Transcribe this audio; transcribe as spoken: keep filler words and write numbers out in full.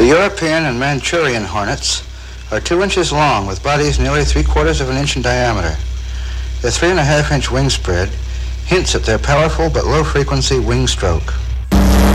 The European and Manchurian hornets are two inches long with bodies nearly three quarters of an inch in diameter. Their three and a half inch wing spread hints at their powerful but low frequency wing stroke.